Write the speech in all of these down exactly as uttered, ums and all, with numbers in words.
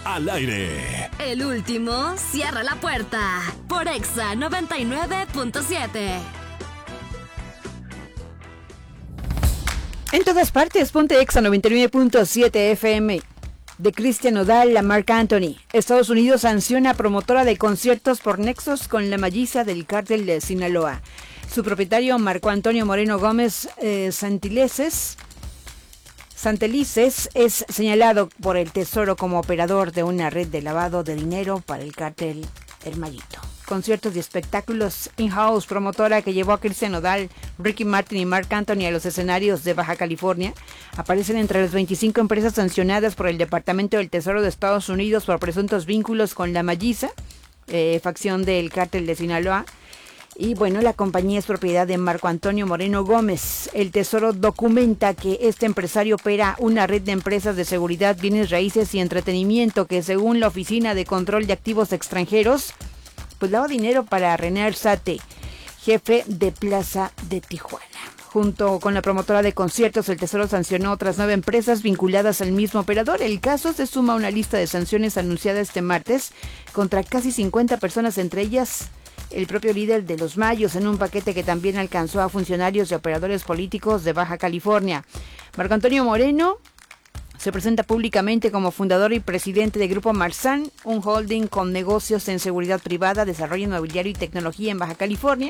al aire. El último cierra la puerta por Exa noventa y nueve punto siete. En todas partes, ponte Exa noventa y nueve punto siete F M. De Cristian Nodal a Marc Anthony. Estados Unidos sanciona a promotora de conciertos por nexos con la malliza del cártel de Sinaloa. Su propietario, Marco Antonio Moreno Gómez eh, Santelices, Santelices, es señalado por el Tesoro como operador de una red de lavado de dinero para el cártel El Mallito. Conciertos y espectáculos in-house, promotora que llevó a Cristian Nodal, Ricky Martin y Marc Anthony a los escenarios de Baja California, aparecen entre las veinticinco empresas sancionadas por el Departamento del Tesoro de Estados Unidos por presuntos vínculos con la malliza, eh, facción del cártel de Sinaloa. Y bueno, la compañía es propiedad de Marco Antonio Moreno Gómez. El Tesoro documenta que este empresario opera una red de empresas de seguridad, bienes raíces y entretenimiento que, según la Oficina de Control de Activos Extranjeros, pues lava dinero para René Arzate, jefe de Plaza de Tijuana. Junto con la promotora de conciertos, el Tesoro sancionó otras nueve empresas vinculadas al mismo operador. El caso se suma a una lista de sanciones anunciada este martes contra casi cincuenta personas, entre ellas el propio líder de los Mayos, en un paquete que también alcanzó a funcionarios y operadores políticos de Baja California. Marco Antonio Moreno se presenta públicamente como fundador y presidente de Grupo Marzán, un holding con negocios en seguridad privada, desarrollo inmobiliario y tecnología en Baja California.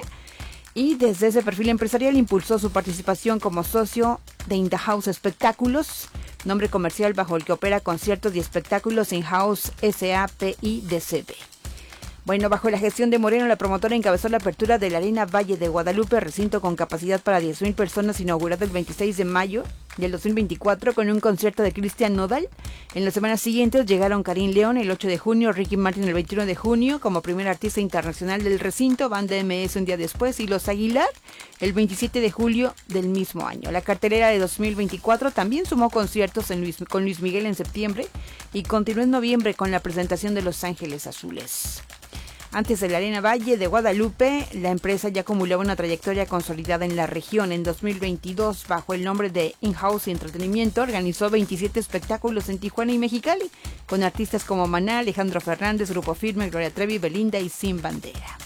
Y desde ese perfil empresarial impulsó su participación como socio de In The House Espectáculos, nombre comercial bajo el que opera conciertos y espectáculos In-House S A P I D C B. Bueno, bajo la gestión de Moreno, la promotora encabezó la apertura de la Arena Valle de Guadalupe, recinto con capacidad para diez mil personas, inaugurado el veintiséis de mayo del dos mil veinticuatro con un concierto de Cristian Nodal. En las semanas siguientes llegaron Karim León el ocho de junio, Ricky Martin el veintiuno de junio como primer artista internacional del recinto, Banda M S un día después y Los Aguilar el veintisiete de julio del mismo año. La cartelera de dos mil veinticuatro también sumó conciertos en Luis, con Luis Miguel en septiembre y continuó en noviembre con la presentación de Los Ángeles Azules. Antes de la Arena Valle de Guadalupe, la empresa ya acumulaba una trayectoria consolidada en la región. En dos mil veintidós, bajo el nombre de In-House y Entretenimiento, organizó veintisiete espectáculos en Tijuana y Mexicali, con artistas como Maná, Alejandro Fernández, Grupo Firme, Gloria Trevi, Belinda y Sin Bandera.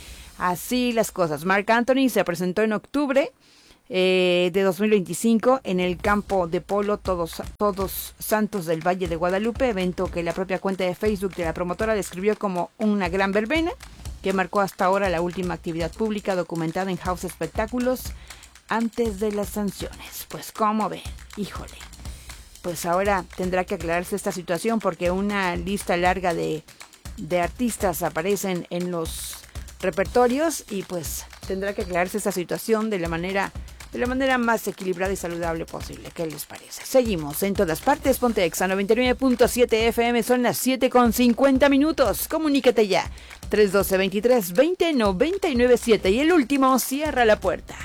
Así las cosas. Marc Anthony se presentó en octubre eh, de dos mil veinticinco en el campo de polo Todos, Todos Santos del Valle de Guadalupe, evento que la propia cuenta de Facebook de la promotora describió como una gran verbena que marcó hasta ahora la última actividad pública documentada en House Espectáculos antes de las sanciones. Pues cómo ven, híjole, pues ahora tendrá que aclararse esta situación porque una lista larga de, de artistas aparecen en los repertorios y pues tendrá que aclararse esta situación de la manera de la manera más equilibrada y saludable posible. ¿Qué les parece? Seguimos en todas partes. Ponte Exa noventa y nueve punto siete F M. Son las siete con cincuenta minutos. Comunícate ya. tres uno dos, veintitrés veinte, noventa y nueve siete. Y el último, cierra la puerta.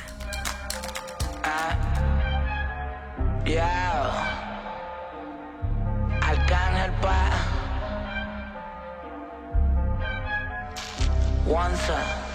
Uh, yeah. Arcángel pa. Once.